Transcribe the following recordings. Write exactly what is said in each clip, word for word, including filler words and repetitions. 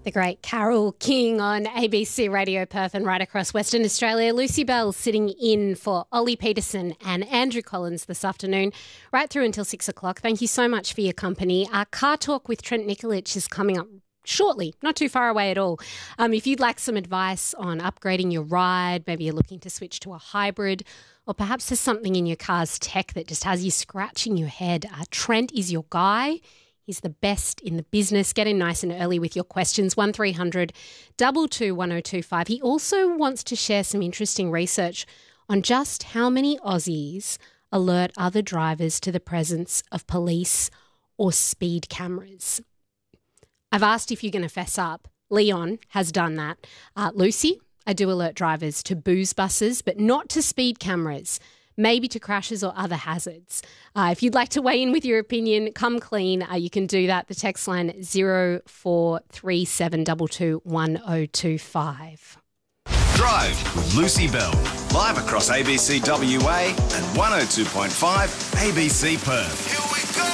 The great Carole King on A B C Radio Perth and right across Western Australia. Lucy Bell sitting in for Ollie Peterson and Andrew Collins this afternoon, right through until six o'clock. Thank you so much for your company. Our Car Talk with Trent Nikolic is coming up shortly, not too far away at all. Um, if you'd like some advice on upgrading your ride, maybe you're looking to switch to a hybrid, or perhaps there's something in your car's tech that just has you scratching your head, uh, Trent is your guy. He's the best in the business. Get in nice and early with your questions. one three hundred two two one oh two five. He also wants to share some interesting research on just how many Aussies alert other drivers to the presence of police or speed cameras. I've asked if you're going to fess up. Leon has done that. Uh, Lucy, I do alert drivers to booze buses, but not to speed cameras. Maybe to crashes or other hazards. Uh, if you'd like to weigh in with your opinion, come clean. Uh, you can do that. The text line zero four three seven two two one oh two five. Drive with Lucy Bell. Live across A B C W A and one oh two point five A B C Perth. Here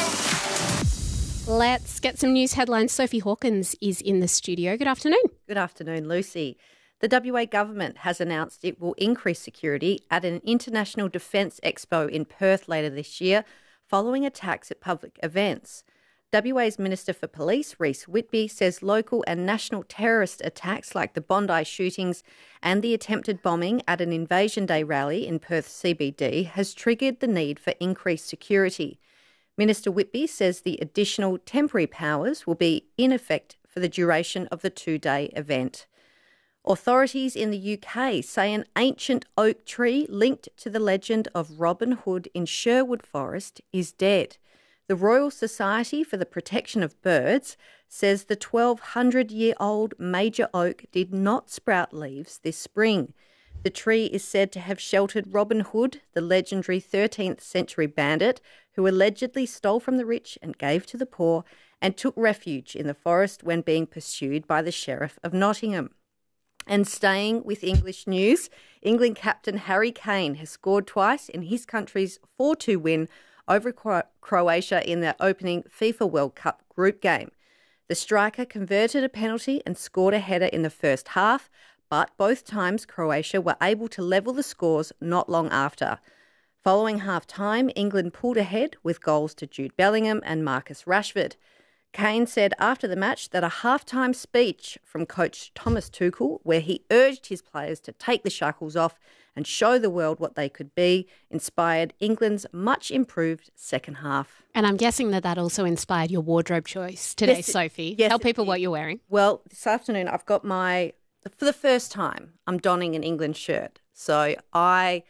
we go. Let's get some news headlines. Sophie Hawkins is in the studio. Good afternoon. Good afternoon, Lucy. The W A government has announced it will increase security at an International Defence Expo in Perth later this year, following attacks at public events. W A's Minister for Police, Rhys Whitby, says local and national terrorist attacks like the Bondi shootings and the attempted bombing at an Invasion Day rally in Perth C B D has triggered the need for increased security. Minister Whitby says the additional temporary powers will be in effect for the duration of the two-day event. Authorities in the U K say an ancient oak tree linked to the legend of Robin Hood in Sherwood Forest is dead. The Royal Society for the Protection of Birds says the twelve hundred year old major oak did not sprout leaves this spring. The tree is said to have sheltered Robin Hood, the legendary thirteenth century bandit who allegedly stole from the rich and gave to the poor and took refuge in the forest when being pursued by the Sheriff of Nottingham. And staying with English news, England captain Harry Kane has scored twice in his country's four two win over Cro- Croatia in their opening FIFA World Cup group game. The striker converted a penalty and scored a header in the first half, but both times Croatia were able to level the scores not long after. Following half-time, England pulled ahead with goals to Jude Bellingham and Marcus Rashford. Kane said after the match that a halftime speech from coach Thomas Tuchel, where he urged his players to take the shackles off and show the world what they could be, inspired England's much improved second half. And I'm guessing that that also inspired your wardrobe choice today, yes, Sophie. Yes, Tell people what you're wearing. Well, this afternoon I've got my, for the first time, I'm donning an England shirt. So I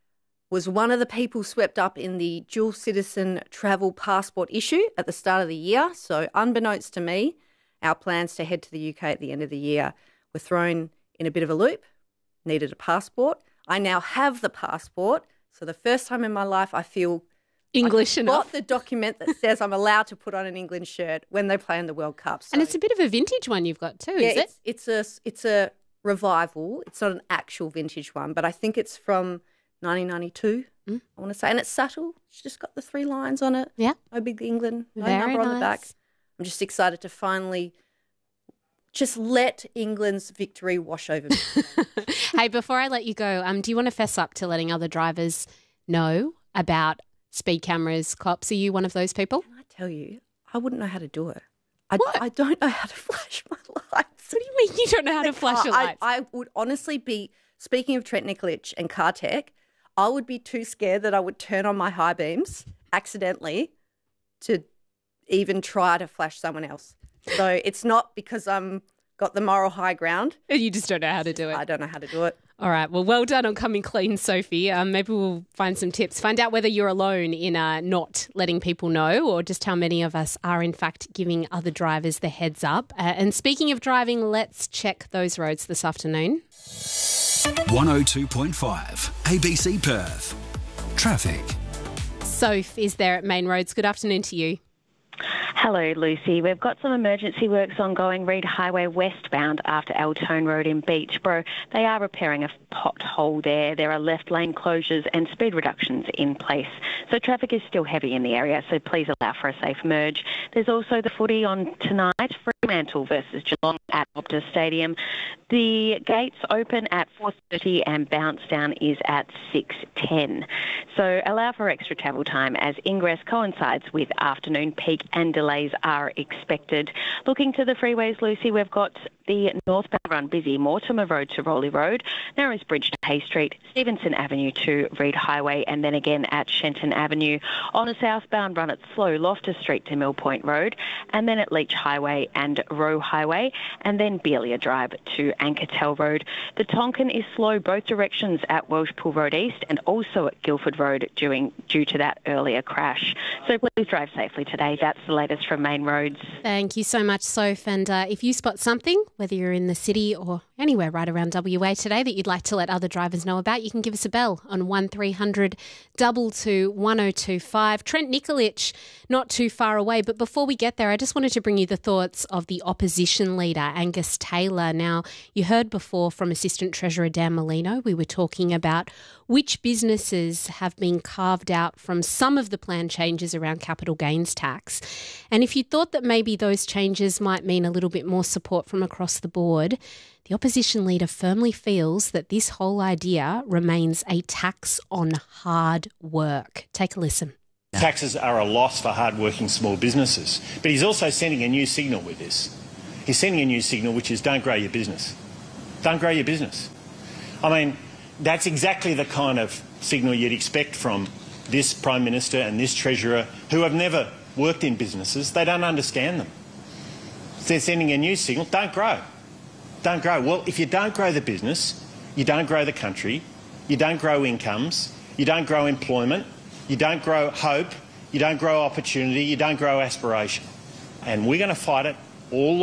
was one of the people swept up in the dual citizen travel passport issue at the start of the year. So unbeknownst to me, our plans to head to the U K at the end of the year were thrown in a bit of a loop, needed a passport. I now have the passport. So the first time in my life I feel English I've enough. got the document that says I'm allowed to put on an England shirt when they play in the World Cup. So, and it's a bit of a vintage one you've got too, yeah, is it? It's, it's a it's a revival. It's not an actual vintage one, but I think it's from nineteen ninety-two, mm. I want to say. And it's subtle. It's just got the three lines on it. Yeah. No big England, no Very number on nice. the back. I'm just excited to finally just let England's victory wash over me. Hey, before I let you go, um, do you want to fess up to letting other drivers know about speed cameras, cops? Are you one of those people? Can I tell you, I wouldn't know how to do it. I, What? I don't know how to flash my lights. What do you mean you don't know how to flash your I, lights? I would honestly be, speaking of Trent Nikolic and car tech, I would be too scared that I would turn on my high beams accidentally to even try to flash someone else. So it's not because I'm got the moral high ground. You just don't know how to do it. I don't know how to do it. All right. Well, well done on coming clean, Sophie. Um, maybe we'll find some tips. Find out whether you're alone in uh, not letting people know or just how many of us are, in fact, giving other drivers the heads up. Uh, and speaking of driving, let's check those roads this afternoon. one oh two point five A B C Perth. Traffic. Soph is there at Main Roads. Good afternoon to you. Hello, Lucy. We've got some emergency works ongoing Reid Highway westbound after Eltone Road in Beachboro. They are repairing a pothole there. There are left lane closures and speed reductions in place. So traffic is still heavy in the area, so please allow for a safe merge. There's also the footy on tonight, Fremantle versus Geelong at Optus Stadium. The gates open at four thirty and bounce down is at six ten. So allow for extra travel time as ingress coincides with afternoon peak and delays are expected. Looking to the freeways, Lucy, we've got the northbound run busy, Mortimer Road to Rowley Road, Narrows Bridge to Hay Street, Stevenson Avenue to Reid Highway, and then again at Shenton Avenue. On a southbound run, it's slow, Loftus Street to Mill Point Road, and then at Leach Highway and Roe Highway, and then Beelia Drive to Ankertel Road. The Tonkin is slow both directions at Welshpool Road East and also at Guildford Road due, due to that earlier crash. So please drive safely today. That's the latest from Main Roads. Thank you so much, Soph. And uh, if you spot something, whether you're in the city or anywhere right around W A today that you'd like to let other drivers know about, you can give us a bell on one three hundred two two one oh two five. Trent Nikolic, not too far away. But before we get there, I just wanted to bring you the thoughts of the opposition leader, Angus Taylor. Now, you heard before from Assistant Treasurer Dan Molino, we were talking about which businesses have been carved out from some of the planned changes around capital gains tax. And if you thought that maybe those changes might mean a little bit more support from across the board, the opposition leader firmly feels that this whole idea remains a tax on hard work. Take a listen. Taxes are a loss for hard-working small businesses. But he's also sending a new signal with this. He's sending a new signal which is don't grow your business. Don't grow your business. I mean, that's exactly the kind of signal you'd expect from this Prime Minister and this Treasurer who have never worked in businesses. They don't understand them. They're sending a new signal, don't grow. Don't grow. Well, if you don't grow the business, you don't grow the country, you don't grow incomes, you don't grow employment, you don't grow hope, you don't grow opportunity, you don't grow aspiration. And we're going to fight it all the